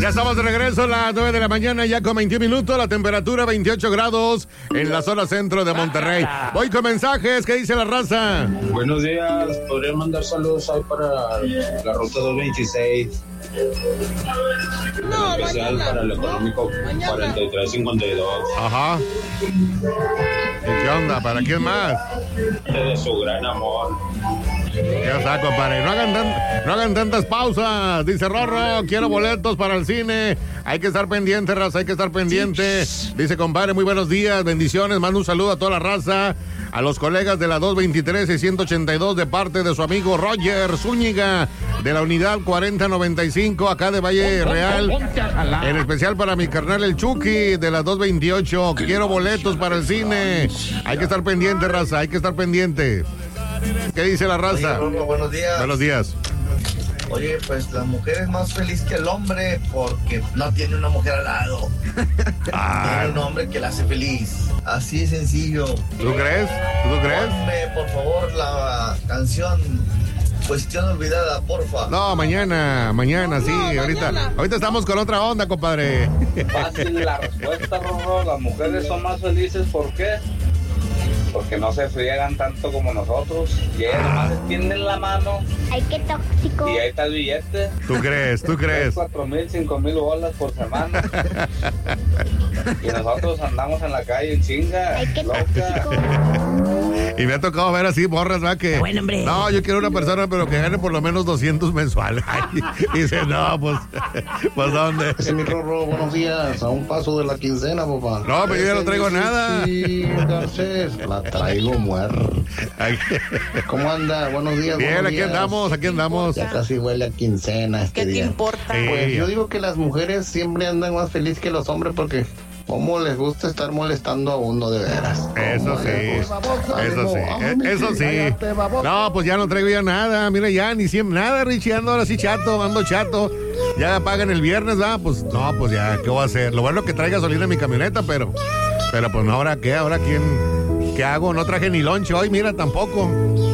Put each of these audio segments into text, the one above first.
Ya estamos de regreso a las 9 de la mañana, ya con 21 minutos, la temperatura 28 grados en la zona centro de Monterrey. Voy con mensajes, ¿qué dice la raza? Buenos días, podría mandar saludos ahí para la ruta 226. No, especial para el económico 4352. Ajá. ¿Y qué onda? ¿Para quién más? De su gran amor. Ya está, compadre. No hagan tantas pausas. Dice Rorro, quiero boletos para el cine. Hay que estar pendiente, raza, hay que estar pendiente. Dice, compadre, muy buenos días, bendiciones. Mando un saludo a toda la raza, a los colegas de la 223 y 182 de parte de su amigo Roger Zúñiga, de la unidad 4095, acá de Valle Real. En especial para mi carnal el Chucky, de la 228. Quiero boletos para el cine. Hay que estar pendiente, raza, hay que estar pendiente. ¿Qué dice la raza? Oye, Rorro, buenos días. Buenos días. Oye, pues la mujer es más feliz que el hombre porque no tiene una mujer al lado. Tiene un hombre que la hace feliz. Así de sencillo. ¿Tú crees? ¿Tú crees? Ponme, por favor, la canción Cuestión Olvidada, porfa. No, mañana, sí. Ahorita estamos con otra onda, compadre. Fácil la respuesta, Rorro. Las mujeres son más felices, ¿por qué? Porque no se friegan tanto como nosotros. Y ellas nomás extienden la mano. Ay, qué tóxico. Y ahí está el billete. ¿Tú crees? 4,000, 5,000 bolas por semana. Y nosotros andamos en la calle en chinga. Ay, qué loca. tóxico. Y me ha tocado ver así morras, ¿va? Que Bueno, hombre. no, yo quiero una persona, pero que gane por lo menos 200 mensuales. Y dice, no, pues ¿dónde? Ese mi Rorro, buenos días, a un paso de la quincena, papá. No, pero yo ya no traigo nada. Sí, Garcés, la traigo muerta. ¿Cómo anda? Buenos días. Bien, buenos aquí días. andamos. Ya casi huele a quincena este ¿Qué te día. importa? Sí. Pues yo digo que las mujeres siempre andan más felices que los hombres porque cómo les gusta estar molestando a uno de veras. Eso sí, Ánimo, eso sí. cállate, baboso. No, pues ya no traigo ya nada. Mira, ya ni siempre nada, Richie. Ando ahora sí ando chato. Ya pagan el viernes, ¿va? Pues no, pues ya, ¿qué voy a hacer? Lo bueno es que trae gasolina en mi camioneta, pero pues no, ¿ahora qué? ¿Ahora qué hago? No traje ni lonche hoy, mira, tampoco.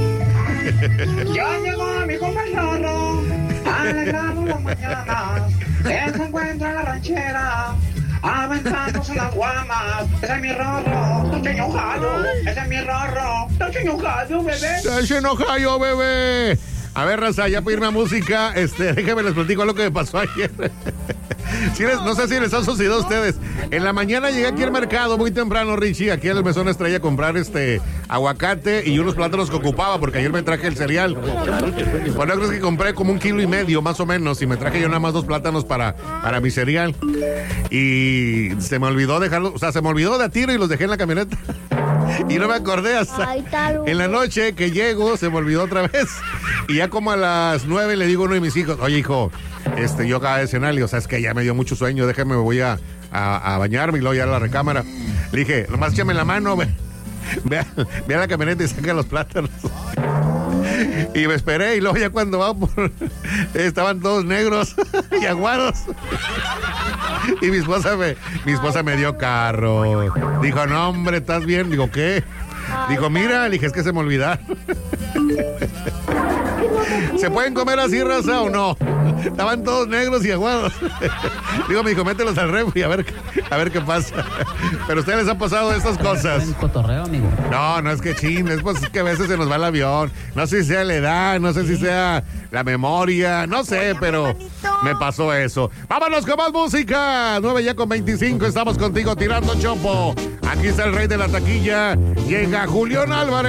Ya llegó mi compa el Rorro, alegramos las mañanas, él se encuentra en la ranchera, aventándose las guamas. Ese es mi Rorro, estoy enojado, ese es mi Rorro, estoy enojado, bebé. ¡Estás enojado, bebé! A ver, raza, ya para irme a música, déjenme les platico lo que me pasó ayer. No sé si les ha sucedido a ustedes. En la mañana llegué aquí al mercado muy temprano, Richie, aquí al Mesón Estrella a comprar aguacate y unos plátanos que ocupaba, porque ayer me traje el cereal. Bueno, creo que compré como 1,5 kilos más o menos, y me traje yo nada más 2 plátanos para mi cereal. Y se me olvidó dejarlos, o sea, se me olvidó de a tiro y los dejé en la camioneta. Y no me acordé hasta en la noche que llego, se me olvidó otra vez. Y ya como a las 9 le digo a uno de mis hijos, oye, hijo, yo acabo de cenar, y o sea, es que ya me dio mucho sueño, déjame, me voy a bañarme y luego ya a la recámara. Le dije, nomás échame la mano, ve a la camioneta y saca los plátanos. Y me esperé, y luego ya cuando estaban todos negros y aguados. Y mi esposa me dio carro. Dijo, no, hombre, ¿estás bien? Digo, ¿qué? Dijo, mira, le dije, es que se me olvidaron. ¿Se pueden comer así, raza, o no? Estaban todos negros y aguados. Digo, me dijo, mételos al refri a ver qué pasa. Pero a ustedes les han pasado estas cosas. Cotorreo, amigo. No, es que es que a veces se nos va el avión. No sé si sea la edad, no sé si sea la memoria, no sé, pero me pasó eso. Vámonos con más música. 9 ya con 25, estamos contigo tirando chopo. Aquí está el rey de la taquilla. Llega Julián Álvarez.